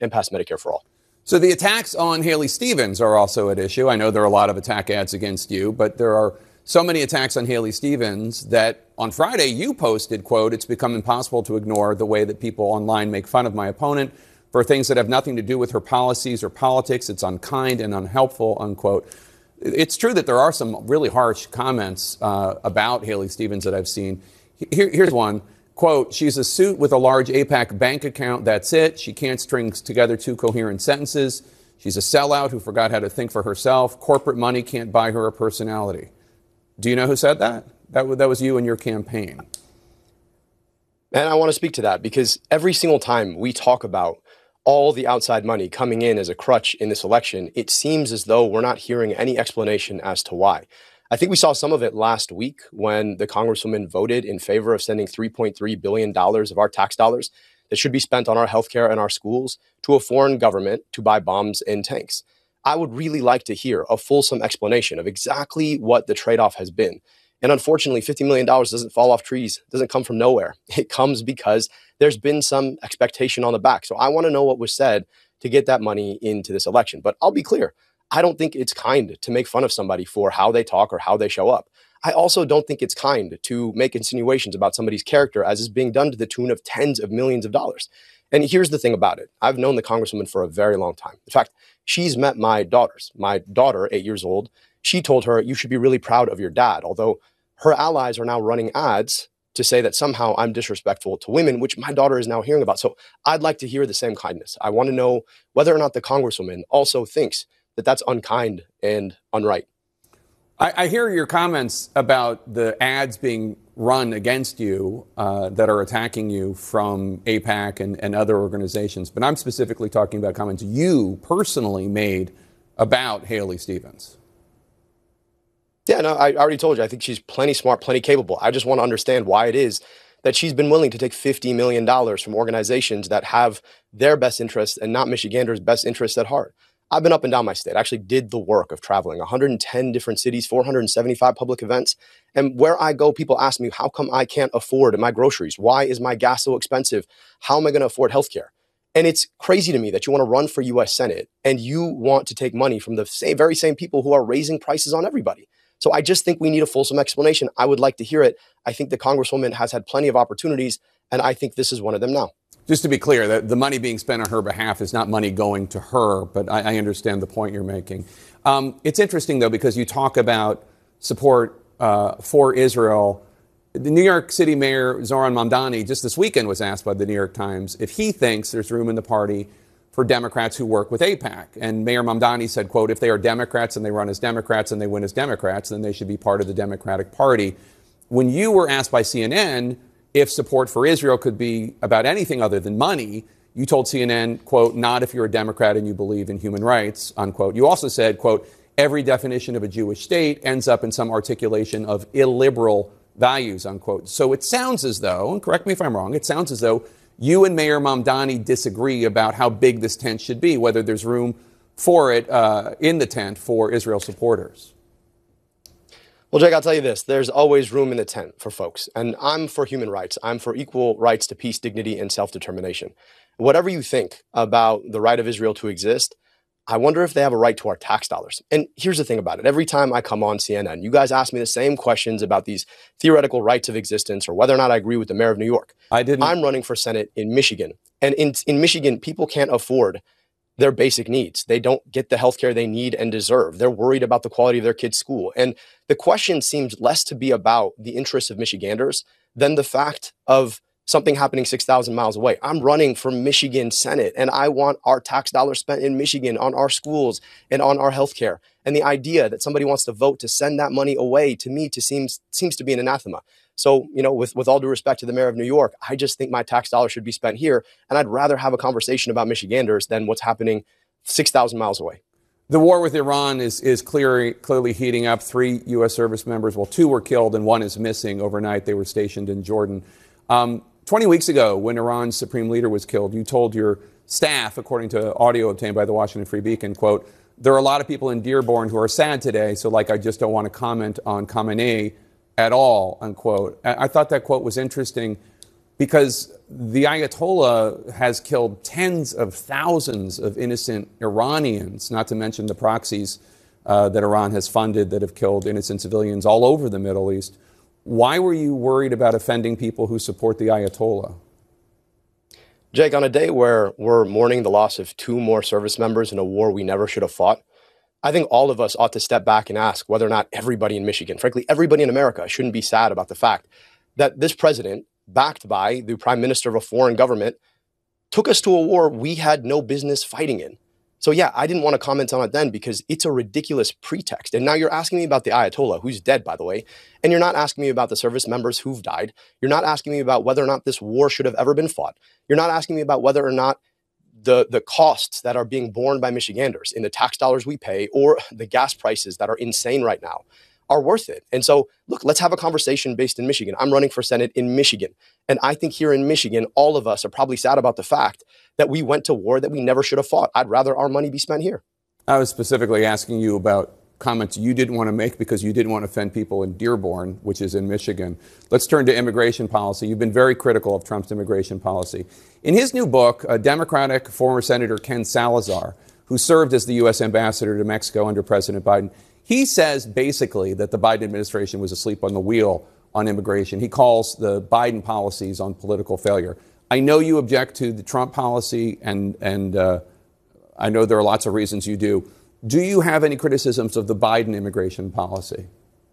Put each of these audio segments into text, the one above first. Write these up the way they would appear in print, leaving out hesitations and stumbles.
and pass Medicare for all. So the attacks on Haley Stevens are also at issue. I know there are a lot of attack ads against you, but there are so many attacks on Haley Stevens that on Friday you posted, quote, "It's become impossible to ignore the way that people online make fun of my opponent for things that have nothing to do with her policies or politics. It's unkind and unhelpful," unquote. It's true that there are some really harsh comments about Haley Stevens that I've seen. Here's one. Quote, "She's a suit with a large AIPAC bank account. That's it. She can't string together two coherent sentences. She's a sellout who forgot how to think for herself. Corporate money can't buy her a personality." Do you know who said that? That was you in your campaign. And I want to speak to that because every single time we talk about all the outside money coming in as a crutch in this election, it seems as though we're not hearing any explanation as to why. I think we saw some of it last week when the Congresswoman voted in favor of sending $3.3 billion of our tax dollars that should be spent on our healthcare and our schools to a foreign government to buy bombs and tanks. I would really like to hear a fulsome explanation of exactly what the trade-off has been. And unfortunately, $50 million doesn't fall off trees, doesn't come from nowhere. It comes because there's been some expectation on the back. So I want to know what was said to get that money into this election. But I'll be clear, I don't think it's kind to make fun of somebody for how they talk or how they show up. I also don't think it's kind to make insinuations about somebody's character as is being done to the tune of tens of millions of dollars. And here's the thing about it. I've known the Congresswoman for a very long time. In fact, she's met my daughters. My daughter, 8 years old, she told her, "You should be really proud of your dad," although her allies are now running ads to say that somehow I'm disrespectful to women, which my daughter is now hearing about. So I'd like to hear the same kindness. I want to know whether or not the Congresswoman also thinks that that's unkind and unright. I hear your comments about the ads being run against you that are attacking you from AIPAC and other organizations, but I'm specifically talking about comments you personally made about Haley Stevens. Yeah, no, I already told you. I think she's plenty smart, plenty capable. I just want to understand why it is that she's been willing to take $50 million from organizations that have their best interests and not Michiganders' best interests at heart. I've been up and down my state. I actually did the work of traveling 110 different cities, 475 public events. And where I go, people ask me, how come I can't afford my groceries? Why is my gas so expensive? How am I going to afford healthcare? And it's crazy to me that you want to run for U.S. Senate and you want to take money from the very same people who are raising prices on everybody. So I just think we need a fulsome explanation. I would like to hear it. I think the Congresswoman has had plenty of opportunities, and I think this is one of them now. Just to be clear, the money being spent on her behalf is not money going to her, but I understand the point you're making. It's interesting, though, because you talk about support for Israel. The New York City Mayor Zoran Mamdani just this weekend was asked by the New York Times if he thinks there's room in the party for Democrats who work with AIPAC. And Mayor Mamdani said, quote, "If they are Democrats and they run as Democrats and they win as Democrats, then they should be part of the Democratic Party." When you were asked by CNN if support for Israel could be about anything other than money, you told CNN, quote, "Not if you're a Democrat and you believe in human rights," unquote. You also said, quote, "Every definition of a Jewish state ends up in some articulation of illiberal values," unquote. So it sounds as though, and correct me if I'm wrong, it sounds as though you and Mayor Mamdani disagree about how big this tent should be, whether there's room for it in the tent for Israel supporters. Well, Jake, I'll tell you this. There's always room in the tent for folks. And I'm for human rights. I'm for equal rights to peace, dignity, and self-determination. Whatever you think about the right of Israel to exist, I wonder if they have a right to our tax dollars. And here's the thing about it. Every time I come on CNN, you guys ask me the same questions about these theoretical rights of existence or whether or not I agree with the mayor of New York. I'm running for Senate in Michigan. And in Michigan, people can't afford their basic needs. They don't get the healthcare they need and deserve. They're worried about the quality of their kids' school. And the question seems less to be about the interests of Michiganders than the fact of something happening 6,000 miles away. I'm running for Michigan Senate, and I want our tax dollars spent in Michigan on our schools and on our healthcare. And the idea that somebody wants to vote to send that money away, to me, seems to be an anathema. So, you know, with all due respect to the mayor of New York, I just think my tax dollars should be spent here. And I'd rather have a conversation about Michiganders than what's happening 6,000 miles away. The war with Iran is clearly heating up. 3 U.S. service members, well, 2 were killed and 1 is missing overnight. They were stationed in Jordan. 20 weeks ago, when Iran's supreme leader was killed, you told your staff, according to audio obtained by the Washington Free Beacon, quote, "There are a lot of people in Dearborn who are sad today, so I just don't want to comment on Khamenei at all," unquote. I thought that quote was interesting. because the Ayatollah has killed tens of thousands of innocent Iranians, not to mention the proxies that Iran has funded that have killed innocent civilians all over the Middle East. Why were you worried about offending people who support the Ayatollah? Jake, on a day where we're mourning the loss of 2 more service members in a war we never should have fought, I think all of us ought to step back and ask whether or not everybody in Michigan, frankly, everybody in America, shouldn't be sad about the fact that this president, backed by the prime minister of a foreign government, took us to a war we had no business fighting in. So yeah, I didn't want to comment on it then because it's a ridiculous pretext. And now you're asking me about the Ayatollah, who's dead, by the way, and you're not asking me about the service members who've died. You're not asking me about whether or not this war should have ever been fought. You're not asking me about whether or not the costs that are being borne by Michiganders in the tax dollars we pay or the gas prices that are insane right now are worth it. And so, look, let's have a conversation based in Michigan. I'm running for Senate in Michigan. And I think here in Michigan, all of us are probably sad about the fact that we went to war that we never should have fought. I'd rather our money be spent here. I was specifically asking you about comments you didn't want to make because you didn't want to offend people in Dearborn, which is in Michigan. Let's turn to immigration policy. You've been very critical of Trump's immigration policy. In his new book, Democratic former Senator Ken Salazar, who served as the U.S. ambassador to Mexico under President Biden, he says basically that the Biden administration was asleep on the wheel on immigration. He calls the Biden policies on political failure. I know you object to the Trump policy, and I know there are lots of reasons you do. Do you have any criticisms of the Biden immigration policy?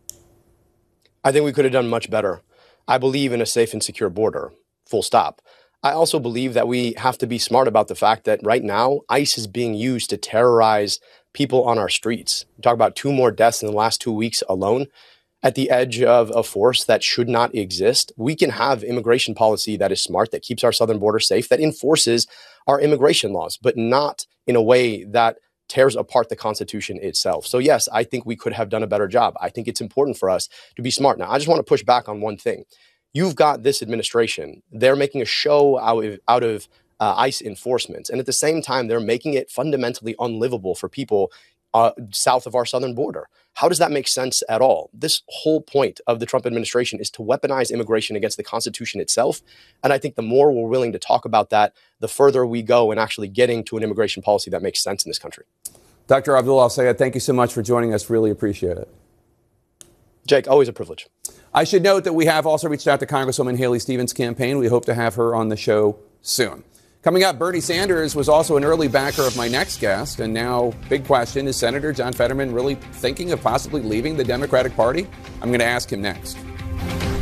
I think we could have done much better. I believe in a safe and secure border, full stop. I also believe that we have to be smart about the fact that right now, ICE is being used to terrorize people on our streets. We talk about 2 more deaths in the last 2 weeks alone at the edge of a force that should not exist. We can have immigration policy that is smart, that keeps our southern border safe, that enforces our immigration laws, but not in a way that tears apart the Constitution itself. So yes, I think we could have done a better job. I think it's important for us to be smart. Now, I just want to push back on one thing. You've got this administration. They're making a show out of ICE enforcement. And at the same time, they're making it fundamentally unlivable for people south of our southern border. How does that make sense at all? This whole point of the Trump administration is to weaponize immigration against the Constitution itself. And I think the more we're willing to talk about that, the further we go in actually getting to an immigration policy that makes sense in this country. Dr. Abdul Al-Sayed, thank you so much for joining us. Really appreciate it. Jake, always a privilege. I should note that we have also reached out to Congresswoman Haley Stevens' campaign. We hope to have her on the show soon. Coming up, Bernie Sanders was also an early backer of my next guest. And now, big question, is Senator John Fetterman really thinking of possibly leaving the Democratic Party? I'm going to ask him next.